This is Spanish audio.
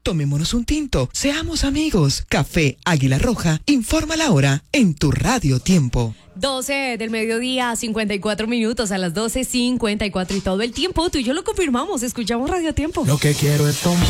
Tomémonos un tinto, seamos amigos. Café Águila Roja, informa la hora en tu Radio Tiempo. 12 del mediodía, 54 minutos, a las 12:54 y todo el tiempo. Tú y yo lo confirmamos, escuchamos Radio Tiempo. Lo que quiero es tomar.